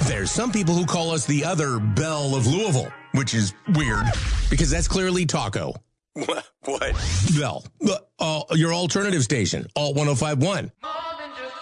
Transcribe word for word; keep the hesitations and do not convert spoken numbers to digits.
There's some people who call us the other Belle of Louisville, which is weird because that's clearly Taco. What? Bell, uh, uh, your alternative station, Alt one oh five point one.